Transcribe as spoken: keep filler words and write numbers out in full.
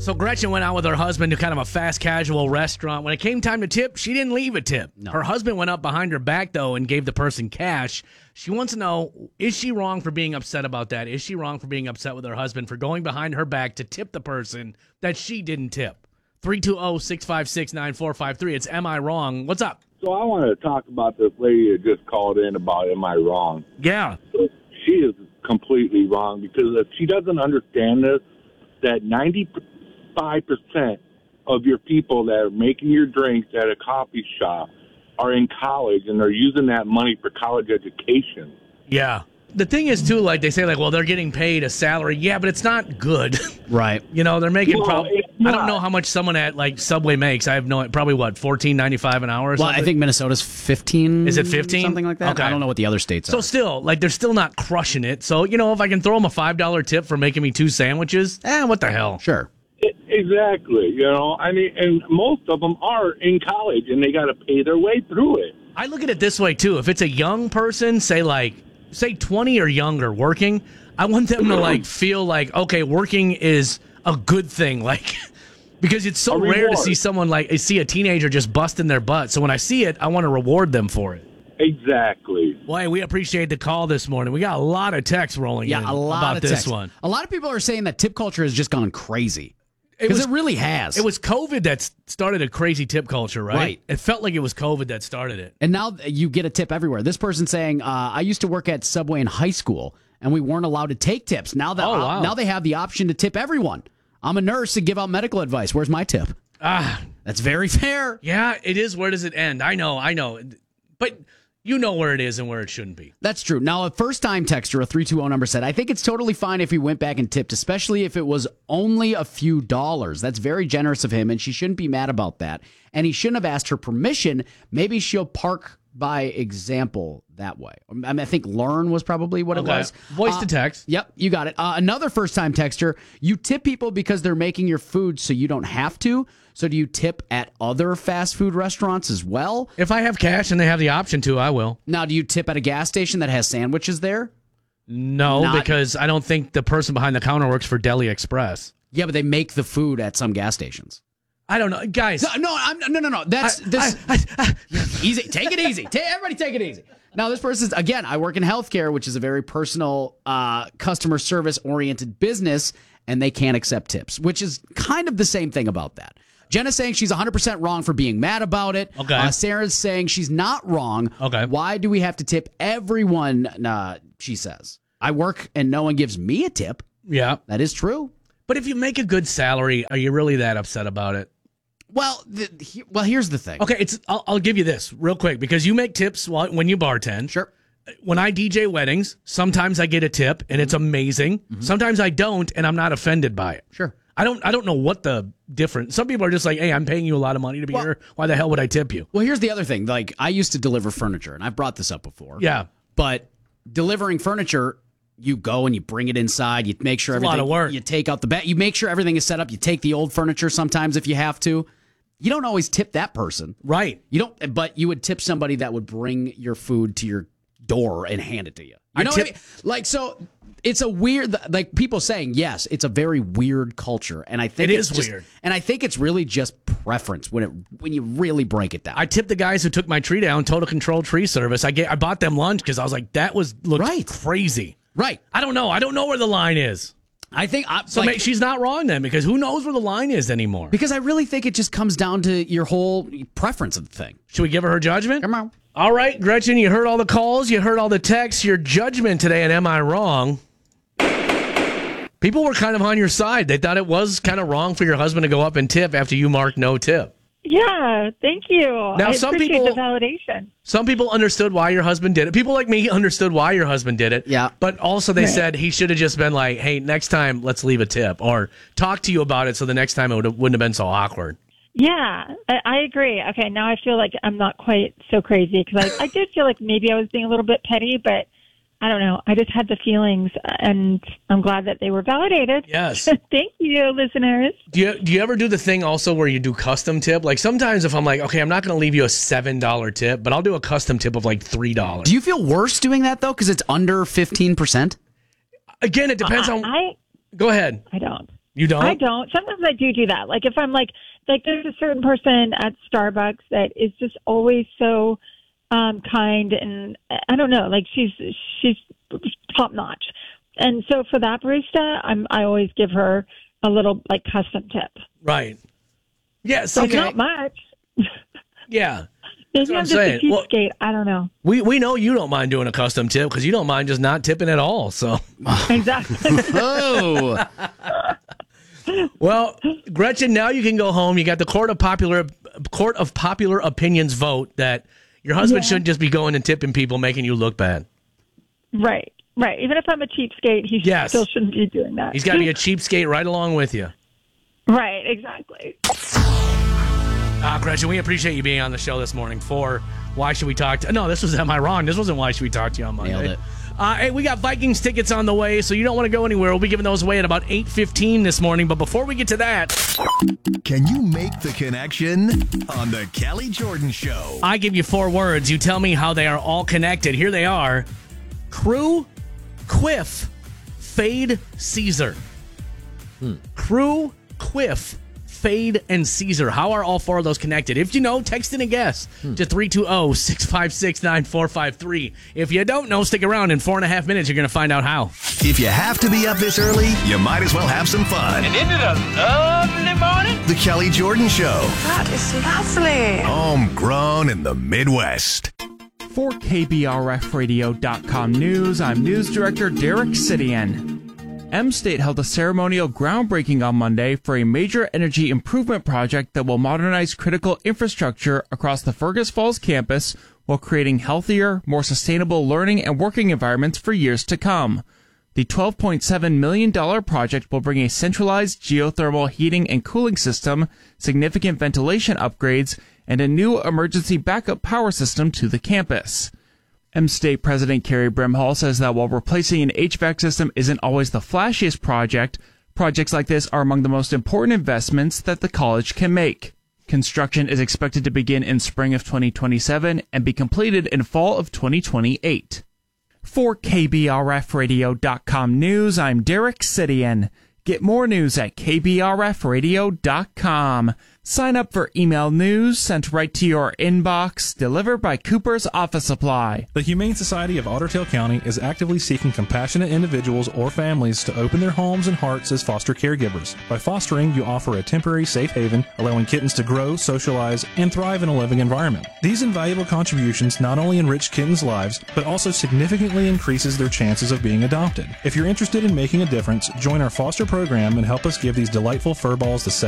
So Gretchen went out with her husband to kind of a fast casual restaurant. When it came time to tip, she didn't leave a tip. No. Her husband went up behind her back, though, and gave the person cash. She wants to know, is she wrong for being upset about that? Is she wrong for being upset with her husband for going behind her back to tip the person that she didn't tip? three two zero, six five six, nine four five three. It's Am I Wrong? What's up? So I want to talk about this lady that just called in about Am I Wrong? Yeah. She is completely wrong because if she doesn't understand this, that ninety-five percent of your people that are making your drinks at a coffee shop are in college and they're using that money for college education. Yeah. The thing is, too, like they say, like, well, they're getting paid a salary. Yeah, but it's not good. Right. You know, they're making No, probably. it's I don't not. know how much someone at like Subway makes. I have no. Probably what fourteen ninety five an hour. Or Well, something? I think Minnesota's fifteen. Is it fifteen? Something like that. Okay. I don't know what the other states So are. still, like, they're still not crushing it. So you know, if I can throw them a five dollar tip for making me two sandwiches, eh, what the hell? Sure. It, exactly. You know, I mean, and most of them are in college and they got to pay their way through it. I look at it this way too. If it's a young person, say like say twenty or younger working, I want them to like feel like, okay, working is a good thing, like because it's so A rare to reward. see someone like I see a teenager just busting their butt. So when I see it, I want to reward them for it. Exactly. Well, hey, we appreciate the call this morning. We got a lot of texts rolling in Yeah, a lot about of this text. one. A lot of people are saying that tip culture has just gone crazy. It Because was it really has. It was COVID that s- started a crazy tip culture, right? Right. It felt like it was COVID that started it. And now you get a tip everywhere. This person saying, uh, I used to work at Subway in high school, and we weren't allowed to take tips. Now that Oh, wow. now they have the option to tip everyone. I'm a nurse and give out medical advice. Where's my tip? Ah, That's very fair. yeah, it is. Where does it end? I know, I know. But you know where it is and where it shouldn't be. That's true. Now, a first-time texter, a three two zero number said, I think it's totally fine if he went back and tipped, especially if it was only a few dollars. That's very generous of him, and she shouldn't be mad about that. And he shouldn't have asked her permission. Maybe she'll park by example that way. I mean, I think learn was probably what Okay. it was. Voice Uh, to text. Yep, you got it. Uh, another first-time texter, you tip people because they're making your food so you don't have to. So do you tip at other fast food restaurants as well? If I have cash and they have the option to, I will. Now, do you tip at a gas station that has sandwiches there? No, Not- because I don't think the person behind the counter works for Deli Express. Yeah, but they make the food at some gas stations. I don't know. Guys, No, no, I'm, no, no, no. That's I- this. I- I- Easy. Take it easy. Ta everybody take it easy. Now, this person's, again, I work in healthcare, which is a very personal, uh, customer service oriented business, and they can't accept tips, which is kind of the same thing about that. Jenna's saying she's one hundred percent wrong for being mad about it. Okay. Uh, Sarah's saying she's not wrong. Okay. Why do we have to tip everyone? Uh, she says, I work and no one gives me a tip. yeah. That is true. But if you make a good salary, are you really that upset about it? Well, the, he, well, here's the thing. Okay, it's. I'll, I'll give you this real quick because you make tips while, when you bartend. Sure. When I D J weddings, sometimes I get a tip and it's amazing. Sometimes I don't, and I'm not offended by it. Sure. I don't. I don't know what the difference. Some people are just like, "Hey, I'm paying you a lot of money to be Well- here. Why the hell would I tip you?" Well, here's the other thing. Like, I used to deliver furniture, and I've brought this up before. Yeah. But delivering furniture, you go and you bring it inside. You make sure It's a everything. lot of work. You take out the bed. You make sure everything is set up. You take the old furniture sometimes if you have to. You don't always tip that person. Right. You don't. But you would tip somebody that would bring your food to your door and hand it to you. You I know what I tip- mean? Like, so it's a weird. Like people saying yes, it's a very weird culture, and I think It it's is just- weird. And I think it's really just preference when it when you really break it down. I tipped the guys who took my tree down, Total Control Tree Service. I get. I bought them lunch because I was like, that was looked Right. crazy. right. I don't know. I don't know where the line is. I think I, So like, ma- she's not wrong then because who knows where the line is anymore? because I really think it just comes down to your whole preference of the thing. Should we give her her judgment? Come on. All right, Gretchen, you heard all the calls, you heard all the texts. Your judgment today, and am I wrong? People were kind of on your side. They thought it was kind of wrong for your husband to go up and tip after you marked no tip. Yeah, thank you. Now, I some appreciate people- the validation. Some people understood why your husband did it. People like me understood why your husband did it. Yeah. But also they Right. said he should have just been like, hey, next time let's leave a tip or talk to you about it so the next time it would wouldn't have been so awkward. Yeah, I, I agree. Okay, now I feel like I'm not quite so crazy because I, I did feel like maybe I was being a little bit petty, but I don't know. I just had the feelings, and I'm glad that they were validated. Yes. Thank you, listeners. Do you do you ever do the thing also where you do custom tip? Like sometimes if I'm like, okay, I'm not going to leave you a seven dollar tip, but I'll do a custom tip of like three dollars. Do you feel worse doing that though because it's under fifteen percent? Again, it depends I, on. I Go ahead. I don't. You don't? I don't. Sometimes I do do that. Like if I'm like, like there's a certain person at Starbucks that is just always so um, kind, and I don't know, like she's she's top notch. And so for that barista, I'm I always give her a little like custom tip. Right. Yes. So Okay. not much. Yeah. Maybe what I'm I'm just saying. a Well- cheapskate. I don't know. We we know you don't mind doing a custom tip because you don't mind just not tipping at all. So, Exactly. Oh, well, Gretchen, now you can go home. You got the court of popular court of popular opinions vote that your husband Yeah. shouldn't just be going and tipping people, making you look bad. Right. Right. Even if I'm a cheapskate, he Yes. still shouldn't be doing that. He's got to be a cheapskate right along with you. Right. Exactly. Ah, Gretchen, we appreciate you being on the show this morning for Why Should We Talk to... No, this was, am I wrong? This wasn't Why Should We Talk to You on Monday. Nailed it. Uh, hey, we got Vikings tickets on the way, so you don't want to go anywhere. We'll be giving those away at about eight fifteen this morning. But before we get to that, Can you make the connection on the Kelly Jordan Show? I give you four words. You tell me how they are all connected. Here they are. Crew, Quiff, Fade, Caesar. Hmm. Crew, Quiff, Fade, and Caesar. How are all four of those connected? If you know, text in a guess Hmm. to three two zero, six five six, nine four five three. If you don't know, stick around. In four and a half minutes, you're going to find out how. If you have to be up this early, you might as well have some fun. And isn't it a lovely morning? The Kelly Jordan Show. That is lovely. Homegrown in the Midwest. For K B R F radio dot com News, I'm News Director Derek Sidian. M-State held a ceremonial groundbreaking on Monday for a major energy improvement project that will modernize critical infrastructure across the Fergus Falls campus while creating healthier, more sustainable learning and working environments for years to come. The twelve point seven million dollars project will bring a centralized geothermal heating and cooling system, significant ventilation upgrades, and a new emergency backup power system to the campus. M-State President Carrie Brimhall says that while replacing an H V A C system isn't always the flashiest project, projects like this are among the most important investments that the college can make. Construction is expected to begin in spring of twenty twenty-seven and be completed in fall of twenty twenty-eight. For K B R F radio dot com News, I'm Derek Sidian. Get more news at K B R F radio dot com. Sign up for email news sent right to your inbox, delivered by Cooper's Office Supply. The Humane Society of Otter Tail County is actively seeking compassionate individuals or families to open their homes and hearts as foster caregivers. By fostering, you offer a temporary safe haven, allowing kittens to grow, socialize, and thrive in a living environment. These invaluable contributions not only enrich kittens' lives, but also significantly increases their chances of being adopted. If you're interested in making a difference, join our foster program and help us give these delightful furballs the